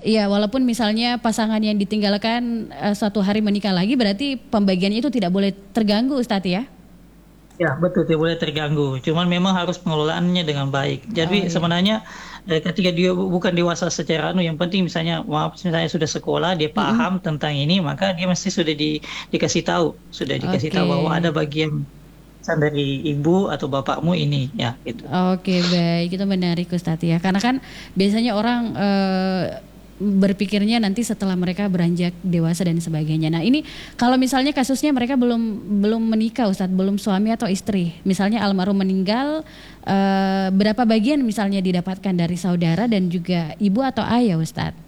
Iya, walaupun misalnya pasangan yang ditinggalkan suatu hari menikah lagi, berarti pembagiannya itu tidak boleh terganggu, Ustadz ya? Ya, betul, tidak boleh terganggu. Cuman memang harus pengelolaannya dengan baik. Oh Jadi iya. sebenarnya ketika dia bukan dewasa secara yang penting misalnya maaf misalnya sudah sekolah, dia Mm-mm. paham tentang ini, maka dia mesti sudah dikasih tahu Oke. bahwa ada bagian pesan dari ibu atau bapakmu ini, ya gitu. Oke, baik. Itu menarik Ustadz ya. Karena kan biasanya orang berpikirnya nanti setelah mereka beranjak dewasa dan sebagainya. Nah, ini kalau misalnya kasusnya mereka belum belum menikah Ustadz, belum suami atau istri. Misalnya almarhum meninggal, berapa bagian misalnya didapatkan dari saudara dan juga ibu atau ayah Ustadz?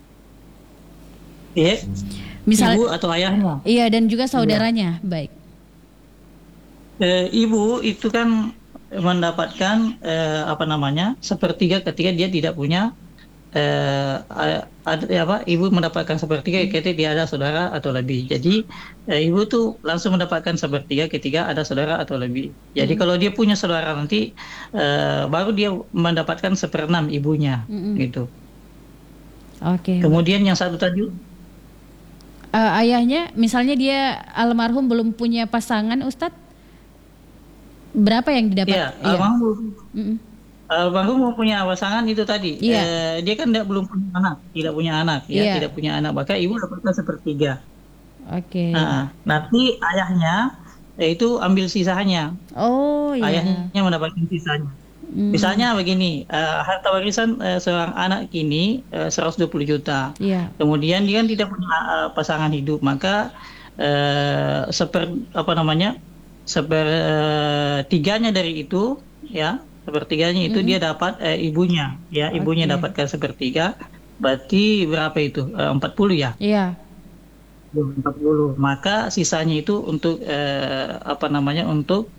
Iya, Misal ibu atau ayahnya. iya dan juga Iya. saudaranya. Baik. Ibu itu kan mendapatkan apa namanya sepertiga ketika dia tidak punya ada apa ibu mendapatkan sepertiga ketika dia ada saudara atau lebih. Jadi ibu tuh langsung mendapatkan sepertiga ketika ada saudara atau lebih. Jadi Mm-mm. kalau dia punya saudara nanti baru dia mendapatkan seperenam ibunya Mm-mm. gitu. Oke, baik. Kemudian yang satu tadi Ayahnya misalnya dia almarhum belum punya pasangan Ustadz, berapa yang didapat? ya Iya. almarhum Mm-mm. almarhum mempunyai pasangan itu tadi Iya. dia kan belum punya anak, tidak punya anak ya, Iya. tidak punya anak, maka ibu dapatkan sepertiga. Oke. Nah, nanti ayahnya itu ambil sisanya. Oh ya. Ayahnya mendapatkan sisanya. Hmm, Misalnya begini, harta warisan seorang anak kini 120 juta. iya. Kemudian dia kan tidak punya pasangan hidup, maka apa namanya? Sepertiganya dari itu ya, sepertiganya itu Mm-mm. dia dapat ibunya, ya, ibunya Oke. dapatkan sepertiga. Berarti berapa itu? 40 ya? Iya. 40. Maka sisanya itu untuk apa namanya? Untuk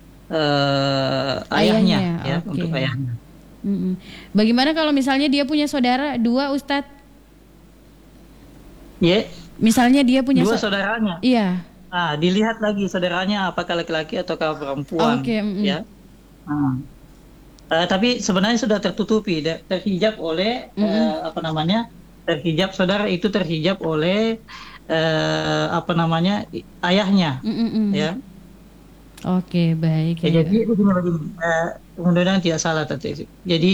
Ayahnya ayahnya ya. ya, Oke. untuk ayahnya. Mm-mm. Bagaimana kalau misalnya dia punya saudara dua Ustadz? Ya, Misalnya dia punya dua saudaranya. iya. Nah, dilihat lagi saudaranya apakah laki-laki ataukah perempuan Oke. ya. Mm-mm. Nah, tapi sebenarnya sudah tertutupi, terhijab oleh Mm-mm. apa namanya? Terhijab saudara itu terhijab oleh apa namanya? Ayahnya ya. Mm-mm. Oke, baik Ya, ya. jadi begini, mudah-mudahan tidak salah tadi. Jadi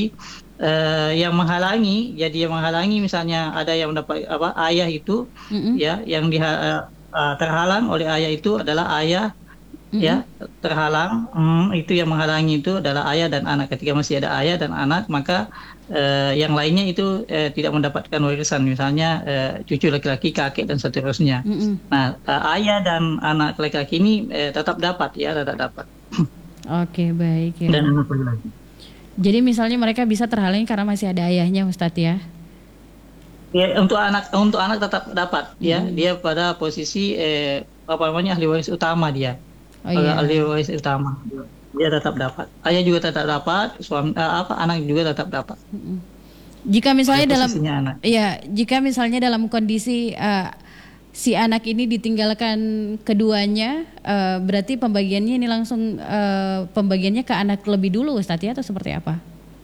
yang menghalangi misalnya ada yang mendapat apa ayah itu Mm-mm. ya yang terhalang oleh ayah itu adalah ayah Mm-mm. ya terhalang itu yang menghalangi itu adalah ayah dan anak. Ketika masih ada ayah dan anak maka yang lainnya itu tidak mendapatkan warisan misalnya cucu laki-laki, kakek dan seterusnya. Mm-mm. Nah, ayah dan anak laki-laki ini tetap dapat ya, tetap dapat. Oke, baik Dan ya. anak laki-laki. Jadi misalnya mereka bisa terhalangi karena masih ada ayahnya Ustadz ya. Ya, untuk anak tetap dapat ya. Mm-mm. Dia pada posisi apa namanya ahli waris utama dia. Oh Ahli iya. waris utama. Dia tetap dapat. Ayah juga tetap dapat, suami apa anak juga tetap dapat. Mm-mm. Jika Pada misalnya dalam posisinya anak. ya, jika misalnya dalam kondisi si anak ini ditinggalkan keduanya, berarti pembagiannya ini langsung pembagiannya ke anak lebih dulu Ustadz ya atau seperti apa?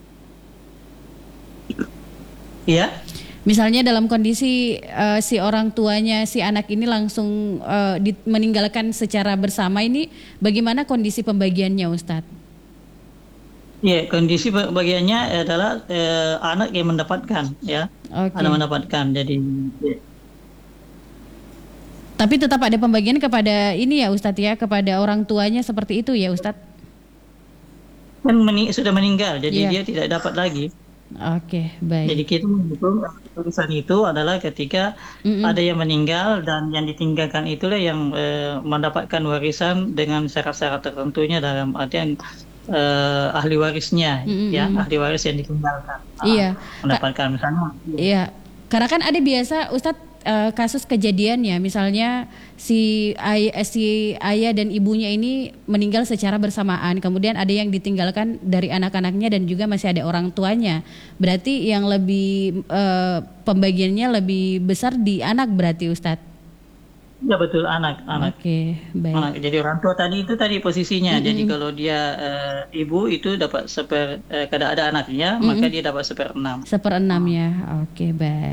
Iya. Misalnya dalam kondisi si orang tuanya si anak ini langsung meninggalkan secara bersama ini, bagaimana kondisi pembagiannya Ustadz? Ya, kondisi bagiannya adalah anak yang mendapatkan ya. Anak Oke. mendapatkan. Jadi ya. Tapi tetap ada pembagian kepada ini ya Ustadz ya, kepada orang tuanya seperti itu ya Ustadz? Kan sudah meninggal, jadi Iya. dia tidak dapat lagi. Oke, Jadi baik. kita menghitung tulisan itu adalah ketika Mm-mm. ada yang meninggal dan yang ditinggalkan itulah yang mendapatkan warisan dengan syarat-syarat tertentunya dalam artian ahli warisnya ya, Mm-mm. ahli waris yang ditinggalkan. Iya, Kak. Mendapatkan misalnya Iya, karena kan ada biasa Ustadz kasus kejadian ya, misalnya si ayah dan ibunya ini meninggal secara bersamaan, kemudian ada yang ditinggalkan dari anak-anaknya dan juga masih ada orang tuanya. Berarti yang lebih pembagiannya lebih besar di anak berarti Ustadz. ya betul anak-anak. Oke, baik. Jadi orang tua tadi itu tadi posisinya. Jadi Mm-mm. kalau dia ibu itu dapat kalau ada anaknya maka Mm-mm. dia dapat seperenam. Seperenam ya. Oke, baik.